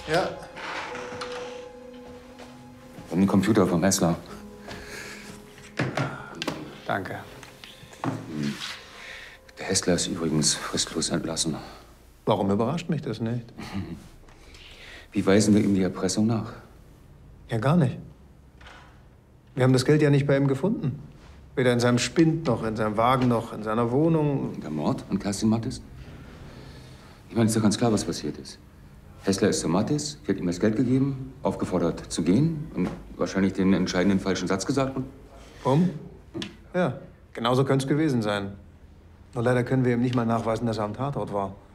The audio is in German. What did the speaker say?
Ja. Und den Computer vom Hessler. Danke. Der Hessler ist übrigens fristlos entlassen. Warum überrascht mich das nicht? Wie weisen wir ihm die Erpressung nach? Ja, gar nicht. Wir haben das Geld ja nicht bei ihm gefunden. Weder in seinem Spind, noch in seinem Wagen, noch in seiner Wohnung. Der Mord an Kerstin Mattis? Ich meine, ist doch ganz klar, was passiert ist. Hessler ist zu Mattis, die hat ihm das Geld gegeben, aufgefordert zu gehen und wahrscheinlich den entscheidenden falschen Satz gesagt. Ja, genauso könnte es gewesen sein. Nur leider können wir ihm nicht mal nachweisen, dass er am Tatort war.